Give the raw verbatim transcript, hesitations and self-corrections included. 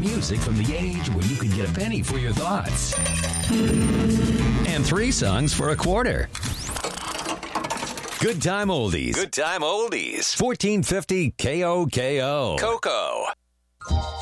Music from the age where you could get a penny for your thoughts. And three songs for a quarter. Good Time Oldies. Good Time Oldies. fourteen fifty K O K O. Coco.